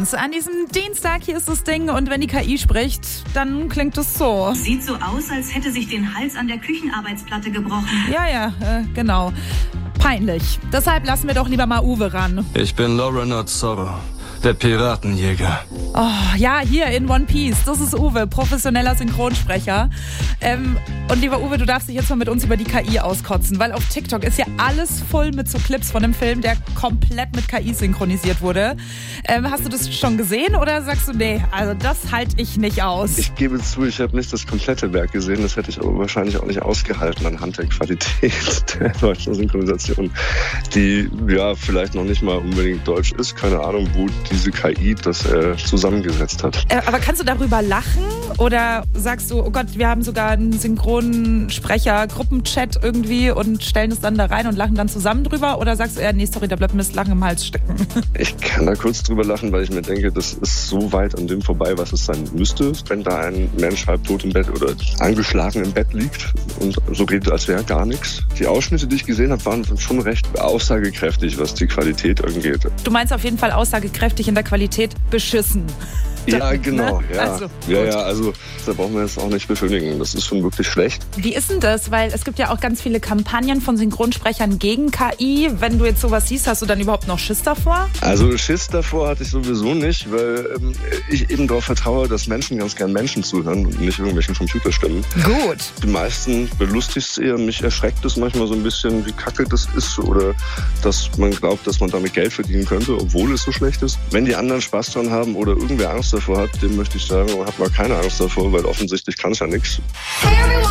uns. An diesem Dienstag, hier ist das Ding, und wenn die KI spricht, dann klingt es so. Sieht so aus, als hätte sich den Hals an der Küchenarbeitsplatte gebrochen. Ja, genau. Peinlich. Deshalb lassen wir doch lieber mal Uwe ran. Ich bin Lauren Azzorro, der Piratenjäger. Oh, ja, hier in One Piece. Das ist Uwe, professioneller Synchronsprecher. Und lieber Uwe, du darfst dich jetzt mal mit uns über die KI auskotzen, weil auf TikTok ist ja alles voll mit so Clips von einem Film, der komplett mit KI synchronisiert wurde. Hast du das schon gesehen oder sagst du, nee, also das halte ich nicht aus? Ich gebe zu, ich habe nicht das komplette Werk gesehen. Das hätte ich aber wahrscheinlich auch nicht ausgehalten anhand der Qualität der deutschen Synchronisation, die ja vielleicht noch nicht mal unbedingt deutsch ist. Keine Ahnung, wo diese KI das zusammengesetzt hat. Aber kannst du darüber lachen oder sagst du, oh Gott, wir haben sogar einen Synchronsprecher-Gruppenchat irgendwie und stellen es dann da rein und lachen dann zusammen drüber? Oder sagst du eher, nee, sorry, da bleibt mir das Lachen im Hals stecken? Ich kann da kurz drüber lachen, weil ich mir denke, das ist so weit an dem vorbei, was es sein müsste, wenn da ein Mensch halb tot im Bett oder angeschlagen im Bett liegt und so redet, als wäre gar nichts. Die Ausschnitte, die ich gesehen habe, waren schon recht aussagekräftig, was die Qualität angeht. Du meinst auf jeden Fall aussagekräftig, in der Qualität beschissen. Ja, genau. Ne? Ja. Also, Da brauchen wir jetzt auch nicht beschönigen. Das ist schon wirklich schlecht. Wie ist denn das? Weil es gibt ja auch ganz viele Kampagnen von Synchronsprechern gegen KI. Wenn du jetzt sowas siehst, hast du dann überhaupt noch Schiss davor? Also Schiss davor hatte ich sowieso nicht, weil ich eben darauf vertraue, dass Menschen ganz gern Menschen zuhören und nicht irgendwelchen Computerstimmen. Gut. Die meisten belustigt es eher. Mich erschreckt es manchmal so ein bisschen, wie kacke das ist oder dass man glaubt, dass man damit Geld verdienen könnte, obwohl es so schlecht ist. Wenn die anderen Spaß dran haben oder irgendwer Angst davor hat, dem möchte ich sagen, hat mal keine Angst davor, weil offensichtlich kann es ja nichts. Hey everyone.